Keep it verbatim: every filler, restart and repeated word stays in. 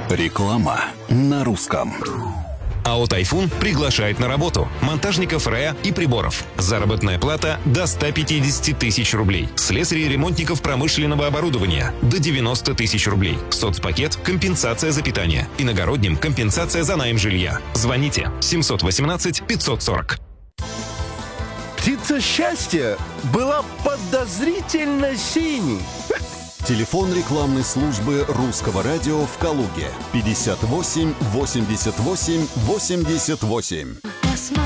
Реклама на русском. АО «Тайфун» приглашает на работу монтажников РЭА и приборов. Заработная плата до ста пятидесяти тысяч рублей. Слесарей и ремонтников промышленного оборудования до девяноста тысяч рублей. Соцпакет – компенсация за питание. Иногородним – компенсация за найм жилья. Звоните семьсот восемнадцать пятьсот сорок. Птица счастья была подозрительно синей. Телефон рекламной службы Русского радио в Калуге. пятьдесят восемь восемьдесят восемь восемьдесят восемь.